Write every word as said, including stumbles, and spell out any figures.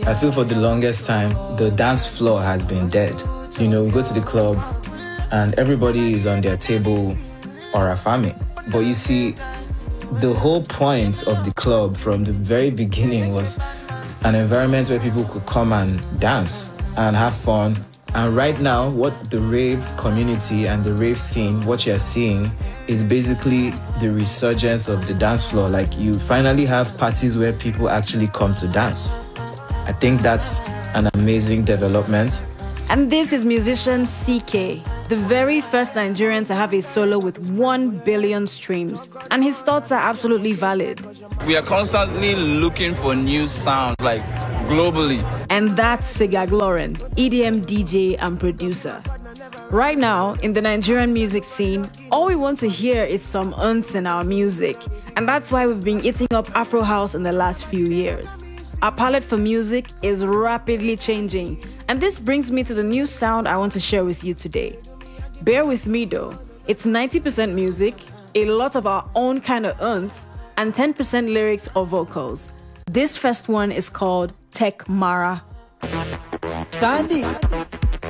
I feel for the longest time, the dance floor has been dead. You know, we go to the club and everybody is on their table or a farming. But you see, the whole point of the club from the very beginning was an environment where people could come and dance and have fun. And right now, what the rave community and the rave scene, what you're seeing is basically the resurgence of the dance floor. Like, you finally have parties where people actually come to dance. I think that's an amazing development. And this is musician C K, the very first Nigerian to have a solo with one billion streams. And his thoughts are absolutely valid. We are constantly looking for new sounds, like globally. And that's Sigag Lauren, E D M D J and producer. Right now, in the Nigerian music scene, all we want to hear is some unts in our music. And that's why we've been eating up Afro House in the last few years. Our palette for music is rapidly changing. And this brings me to the new sound I want to share with you today. Bear with me though. It's ninety percent music, a lot of our own kind of unts, and ten percent lyrics or vocals. This first one is called Tech Mara. Candy.